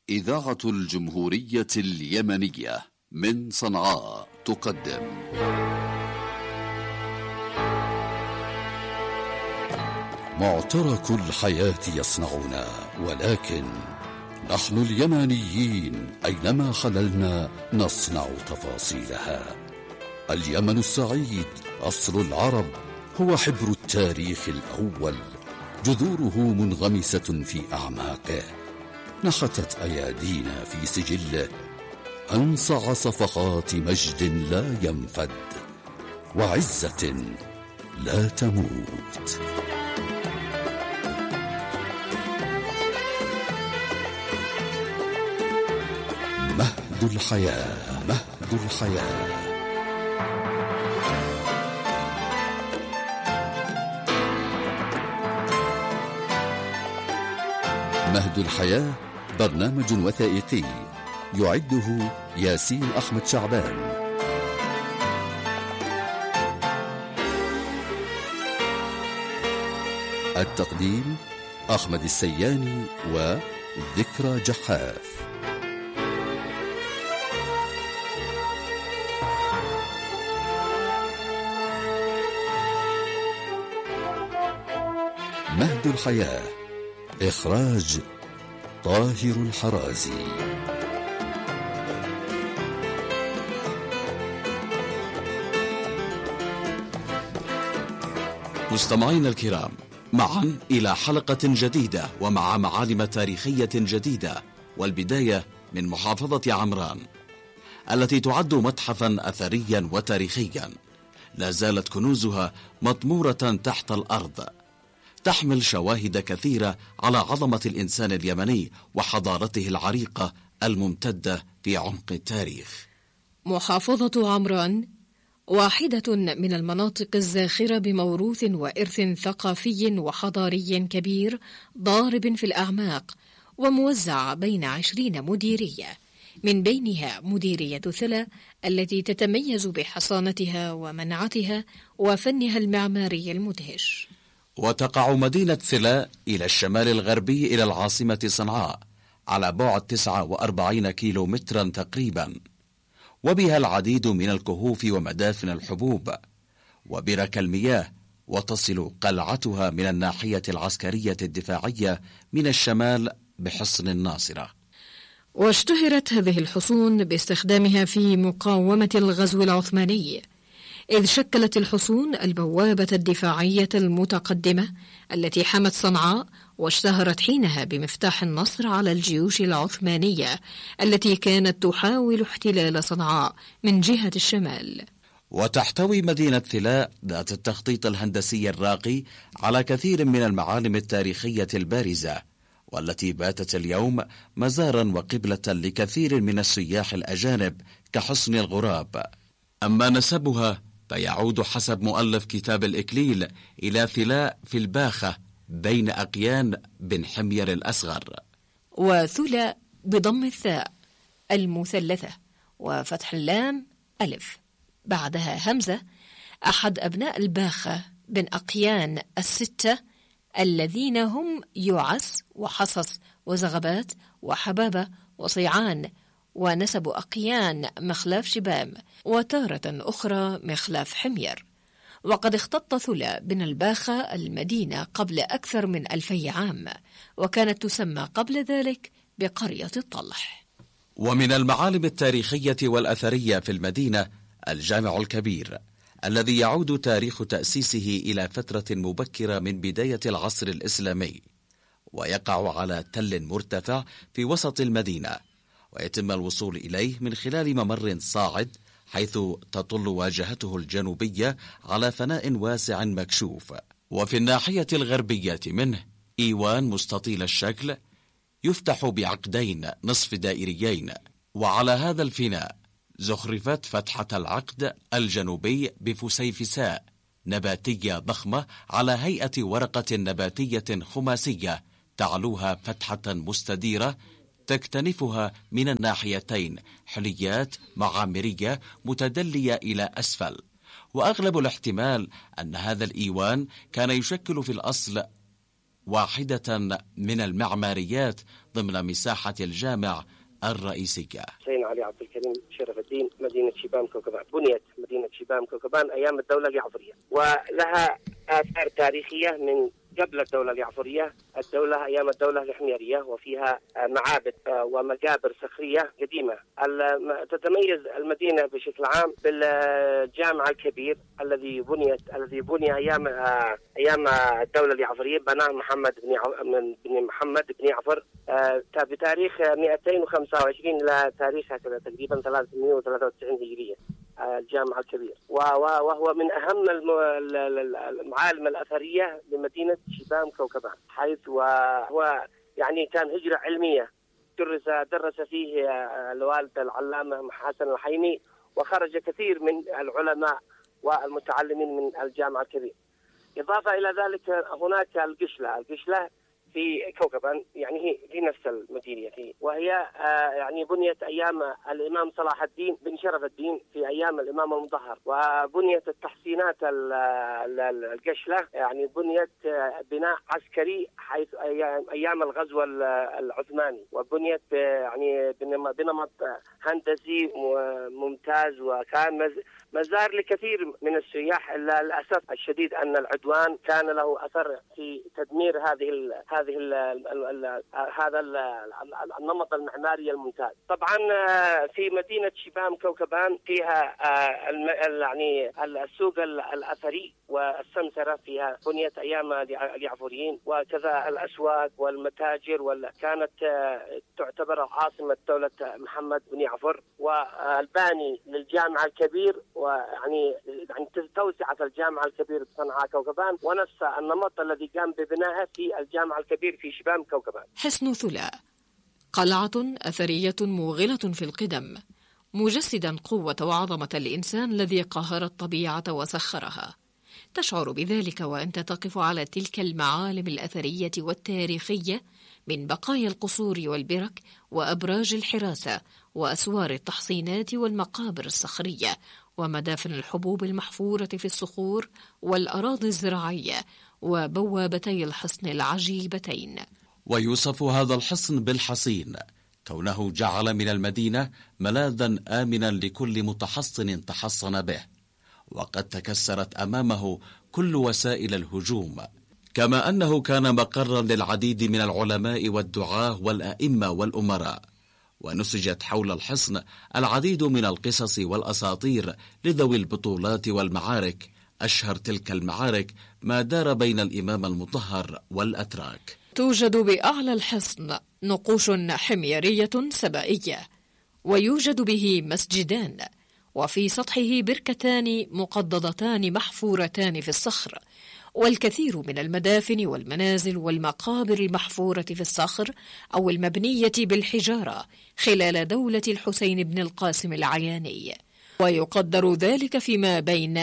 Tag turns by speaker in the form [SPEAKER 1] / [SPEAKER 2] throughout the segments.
[SPEAKER 1] إذاعة الجمهورية اليمنية من صنعاء تقدم معترك الحياة يصنعنا، ولكن نحن اليمنيين أينما خللنا نصنع تفاصيلها. اليمن السعيد أصل العرب، هو حبر التاريخ الأول، جذوره منغمسة في أعماقه، نحتت أيادينا في سجله أنصع صفحات مجد لا ينفد وعزة لا تموت. مهد الحياة، مهد الحياة. مهد الحياة برنامج وثائقي يعده ياسين أحمد شعبان. التقديم أحمد السياني وذكرى جحاف. مهد الحياة، إخراج طاهر الحرازي.
[SPEAKER 2] مستمعينا الكرام، معا إلى حلقة جديدة ومع معالم تاريخية جديدة، والبداية من محافظة عمران التي تعد متحفا أثريا وتاريخيا. لا زالت كنوزها مطمورة تحت الأرض، تحمل شواهد كثيرة على عظمة الإنسان اليمني وحضارته العريقة الممتدة في عمق التاريخ.
[SPEAKER 3] محافظة عمران واحدة من المناطق الزاخرة بموروث وإرث ثقافي وحضاري كبير ضارب في الأعماق، وموزع بين 20 مديرية، من بينها مديرية ثلا التي تتميز بحصانتها ومنعتها وفنها المعماري المدهش.
[SPEAKER 2] وتقع مدينة ثلا إلى الشمال الغربي إلى العاصمة صنعاء على بعد 49 كيلومترا تقريبا، وبها العديد من الكهوف ومدافن الحبوب وبرك المياه، وتصل قلعتها من الناحية العسكرية الدفاعية من الشمال بحصن الناصرة.
[SPEAKER 3] واشتهرت هذه الحصون باستخدامها في مقاومة الغزو العثماني، إذ شكلت الحصون البوابة الدفاعية المتقدمة التي حمت صنعاء، واشتهرت حينها بمفتاح النصر على الجيوش العثمانية التي كانت تحاول احتلال صنعاء من جهة الشمال.
[SPEAKER 2] وتحتوي مدينة ثلا ذات التخطيط الهندسي الراقي على كثير من المعالم التاريخية البارزة، والتي باتت اليوم مزارا وقبلة لكثير من السياح الأجانب كحصن الغراب. أما نسبها فيعود حسب مؤلف كتاب الإكليل إلى ثلاء في الباخة بين أقيان بن حمير الأصغر.
[SPEAKER 3] وثلا بضم الثاء المثلثة وفتح اللام ألف بعدها همزة، أحد أبناء الباخة بن أقيان الستة الذين هم يعس وحصص وزغبات وحبابة وصيعان، ونسب أقيان مخلاف شبام، وتارة أخرى مخلاف حمير. وقد اختط ثلا بن الباخة المدينة قبل أكثر من 2000 عام، وكانت تسمى قبل ذلك بقرية الطلح.
[SPEAKER 2] ومن المعالم التاريخية والأثرية في المدينة الجامع الكبير، الذي يعود تاريخ تأسيسه إلى فترة مبكرة من بداية العصر الإسلامي، ويقع على تل مرتفع في وسط المدينة، ويتم الوصول إليه من خلال ممر صاعد، حيث تطل واجهته الجنوبية على فناء واسع مكشوف. وفي الناحية الغربية منه إيوان مستطيل الشكل يفتح بعقدين نصف دائريين، وعلى هذا الفناء زخرفت فتحة العقد الجنوبي بفسيفساء نباتية ضخمة على هيئة ورقة نباتية خماسية تعلوها فتحة مستديرة تكتنفها من الناحيتين حليات معامرية متدلية إلى أسفل. وأغلب الاحتمال أن هذا الإيوان كان يشكل في الأصل واحدة من المعماريات ضمن مساحة الجامع الرئيسية.
[SPEAKER 4] حسين علي عبد الكريم شرف الدين، مدينة شبام كوكبان. بنيت مدينة شبام كوكبان أيام الدولة اليعفورية، ولها آثار تاريخية من قبل الدولة اليعفورية، أيام الدولة الحميرية، وفيها معابد ومقابر صخرية قديمة. تتميز المدينة بشكل عام بالجامع الكبير الذي بني أيام الدولة اليعفورية، بناه محمد بن يعفر بتاريخ 225 إلى تاريخ تقريبا 393 هجرية. الجامع الكبير، وهو من أهم المعالم الأثرية لمدينة شبام كوكبان، حيث وهو يعني كان هجرة علمية درس فيه الوالد العلامة حسن الحيمي، وخرج كثير من العلماء والمتعلمين من الجامع الكبير. إضافة إلى ذلك هناك القشلة في كوكبان، يعني هي في نفس المدينة، وهي يعني بنيت أيام الإمام صلاح الدين بن شرف الدين في أيام الإمام المطهر، وبنيت التحسينات القشلة يعني بنيت بناء عسكري حيث أيام الغزو العثماني، وبنيت يعني بنمط هندسي ممتاز، وكان مزار لكثير من السياح. للأسف الشديد أن العدوان كان له أثر في تدمير هذا النمط المعماري الممتاز. طبعا في مدينة شبام كوكبان فيها يعني السوق الأثري والسمسرة، فيها بنيت أيام اليعفوريين، وكذا الأسواق والمتاجر، كانت تعتبر عاصمة دولة محمد بن يعفر، والباني للجامع الكبير، ويعني توسعة الجامع الكبير بصنعاء كوكبان، ونفس النمط الذي قام ببنائه في الجامع الكبير في شبام كوكبان.
[SPEAKER 3] حصن ثلاء، قلعة أثرية موغلة في القدم، مجسدا قوة وعظمة الإنسان الذي قهر الطبيعة وسخرها. تشعر بذلك وأنت تقف على تلك المعالم الأثرية والتاريخية من بقايا القصور والبرك وأبراج الحراسة وأسوار التحصينات والمقابر الصخرية ومدافن الحبوب المحفورة في الصخور والأراضي الزراعية وبوابتي الحصن العجيبتين.
[SPEAKER 2] ويوصف هذا الحصن بالحصين كونه جعل من المدينة ملاذا آمنا لكل متحصن تحصن به، وقد تكسرت أمامه كل وسائل الهجوم، كما أنه كان مقرا للعديد من العلماء والدعاة والأئمة والأمراء. ونسجت حول الحصن العديد من القصص والأساطير لذوي البطولات والمعارك، أشهر تلك المعارك ما دار بين الإمام المطهر والأتراك.
[SPEAKER 3] توجد بأعلى الحصن نقوش حميرية سبائية، ويوجد به مسجدان، وفي سطحه بركتان مقضدتان محفورتان في الصخر، والكثير من المدافن والمنازل والمقابر المحفورة في الصخر أو المبنية بالحجارة خلال دولة الحسين بن القاسم العياني، ويقدر ذلك فيما بين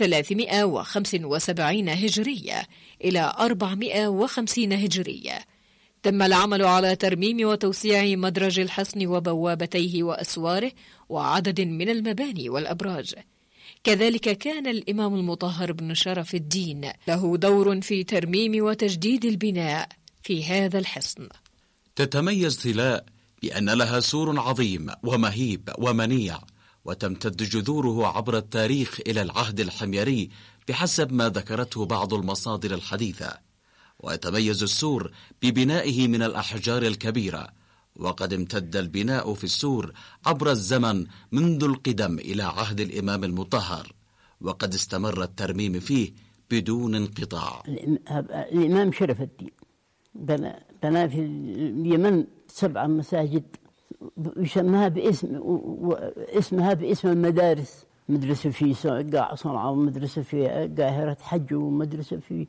[SPEAKER 3] 375 هجرية إلى 450 هجرية. تم العمل على ترميم وتوسيع مدرج الحصن وبوابتيه وأسواره وعدد من المباني والأبراج. كذلك كان الإمام المطهر بن شرف الدين له دور في ترميم وتجديد البناء في هذا الحصن.
[SPEAKER 2] تتميز ثلاء بأن لها سور عظيم ومهيب ومنيع، وتمتد جذوره عبر التاريخ إلى العهد الحميري بحسب ما ذكرته بعض المصادر الحديثة. ويتميز السور ببنائه من الأحجار الكبيرة، وقد امتد البناء في السور عبر الزمن منذ القدم إلى عهد الإمام المطهر، وقد استمر الترميم فيه بدون انقطاع.
[SPEAKER 5] الإمام شرف الدين بنى في اليمن 7 مساجد يسمها اسمها باسم المدارس، مدرسة في قاع صنعاء، ومدرسة في قاهرة حج، ومدرسة في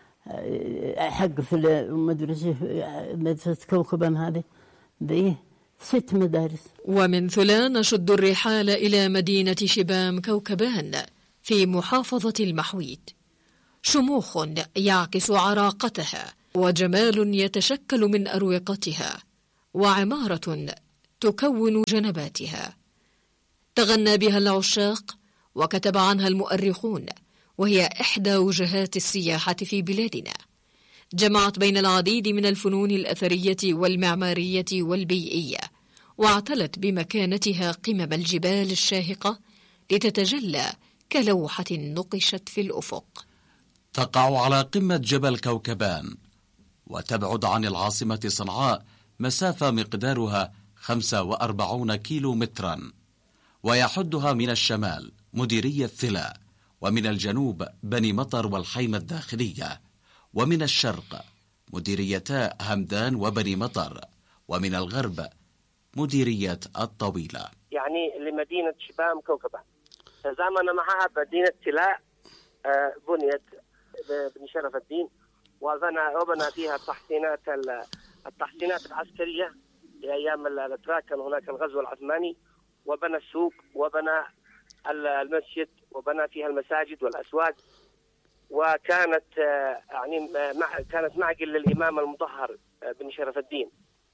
[SPEAKER 5] حق، ومدرسة في مدرسة كوكبان. هذه 6 مدارس.
[SPEAKER 3] ومن ثلاء نشد الرحال إلى مدينة شبام كوكبان في محافظة المحويت، شموخ يعكس عراقتها، وجمال يتشكل من أروقتها، وعمارة تكون جنباتها. تغنى بها العشاق وكتب عنها المؤرخون، وهي إحدى وجهات السياحة في بلادنا. جمعت بين العديد من الفنون الأثرية والمعمارية والبيئية، واعتلت بمكانتها قمم الجبال الشاهقة لتتجلى كلوحة نقشت في الأفق.
[SPEAKER 2] تقع على قمة جبل كوكبان، وتبعد عن العاصمة صنعاء مسافة مقدارها 45 كيلو مترا، ويحدها من الشمال مديرية ثلاء، ومن الجنوب بني مطر والحيمة الداخلية، ومن الشرق مديريتا همدان وبني مطر، ومن الغرب مديرية الطويلة.
[SPEAKER 4] يعني لمدينة شبام كوكبان تزامن معها مدينة ثلاء بنيت بن شرف الدين، وبنى فيها التحسينات العسكرية لأيام الأتراك. كان هناك الغزو العثماني، وبنى السوق وبنى المسجد وبنى فيها المساجد والأسواق، وكانت يعني كانت معقل للإمام المطهر بن شرف الدين.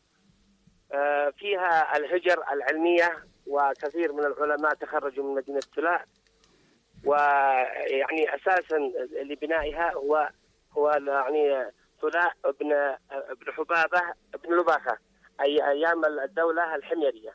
[SPEAKER 4] فيها الهجر العلمية، وكثير من العلماء تخرجوا من مدينة ثلاء، ويعني أساسا لبنائها هو يعني ثلاء ابن حبابة ابن لباخة أي أيام الدولة الحميرية.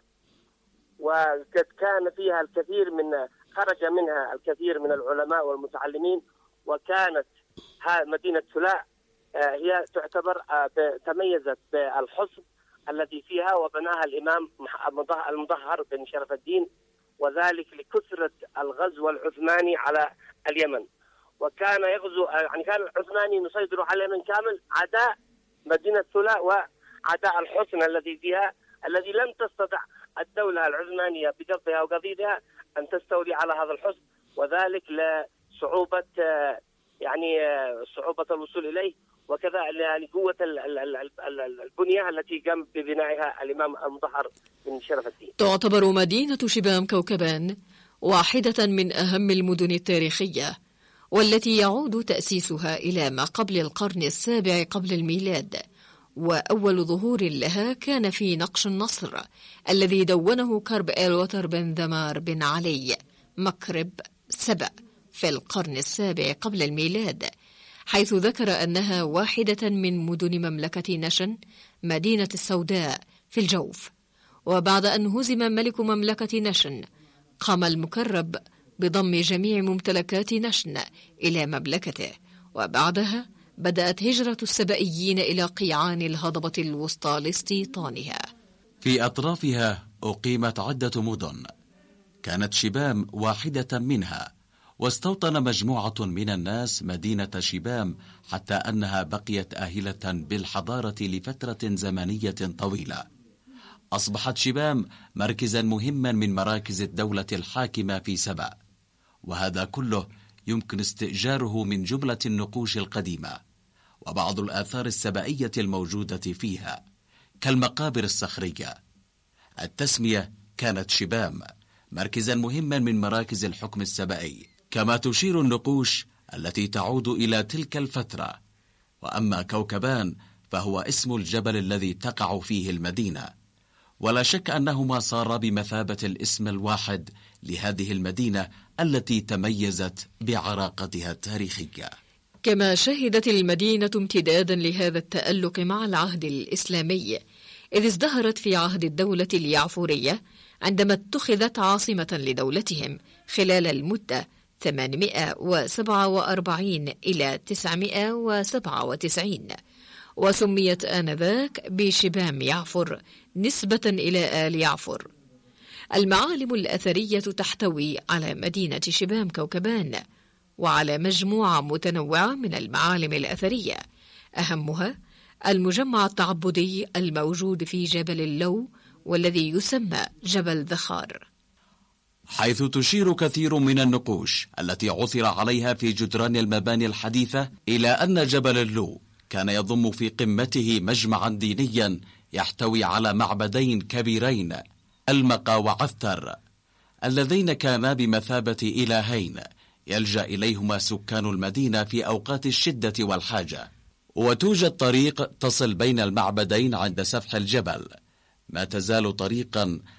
[SPEAKER 4] وقد كان فيها خرج منها الكثير من العلماء والمتعلمين، وكانت مدينة ثلاء هي تعتبر تميزت بالحصن الذي فيها، وبناها الإمام المطهر بن شرف الدين، وذلك لكثرة الغزو العثماني على اليمن. وكان يغزو يعني كان العثماني يسيطر على اليمن كامل عداء مدينة ثلاء وعداء الحصن الذي فيها، الذي لم تستطع الدولة العثمانية بقبضها وقضيضها أن تستولي على هذا الحصن، وذلك لصعوبة صعوبة الوصول إليه، وكذا لقوة البنية التي قام ببنائها الإمام المطهر بن شرف الدين.
[SPEAKER 3] تعتبر مدينة شبام كوكبان واحدة من أهم المدن التاريخية، والتي يعود تأسيسها إلى ما قبل القرن السابع قبل الميلاد، وأول ظهور لها كان في نقش النصر الذي دونه كرب الوتر بن ذمار بن علي مكرب سبأ في القرن السابع قبل الميلاد، حيث ذكر أنها واحدة من مدن مملكة نشن مدينة السوداء في الجوف. وبعد أن هزم ملك مملكة نشن، قام المكرب بضم جميع ممتلكات نشن إلى مملكته، وبعدها بدأت هجرة السبائيين إلى قيعان الهضبة الوسطى لاستيطانها.
[SPEAKER 2] في أطرافها أقيمت عدة مدن، كانت شبام واحدة منها، واستوطن مجموعة من الناس مدينة شبام حتى أنها بقيت آهلة بالحضارة لفترة زمنية طويلة. أصبحت شبام مركزا مهما من مراكز الدولة الحاكمة في سبأ، وهذا كله يمكن استئجاره من جملة النقوش القديمة وبعض الآثار السبائية الموجودة فيها كالمقابر الصخرية. التسمية كانت شبام مركزا مهما من مراكز الحكم السبائي، كما تشير النقوش التي تعود إلى تلك الفترة. وأما كوكبان فهو اسم الجبل الذي تقع فيه المدينة، ولا شك أنهما صار بمثابة الاسم الواحد لهذه المدينة التي تميزت بعراقتها التاريخية.
[SPEAKER 3] كما شهدت المدينة امتدادا لهذا التألق مع العهد الإسلامي، إذ ازدهرت في عهد الدولة اليعفورية عندما اتخذت عاصمة لدولتهم خلال المدة 847 إلى 997، وسميت آنذاك بشبام يعفر نسبة إلى آل يعفر. المعالم الأثرية تحتوي على مدينة شبام كوكبان وعلى مجموعة متنوعة من المعالم الأثرية، أهمها المجمع التعبدي الموجود في جبل اللو والذي يسمى جبل ذخار،
[SPEAKER 2] حيث تشير كثير من النقوش التي عثر عليها في جدران المباني الحديثة إلى أن جبل اللو كان يضم في قمته مجمعا دينيا يحتوي على معبدين كبيرين، المقا وعثر، اللذين كانا بمثابة إلهين يلجأ إليهما سكان المدينة في أوقات الشدة والحاجة. وتوجد طريق تصل بين المعبدين عند سفح الجبل، ما تزال طريقا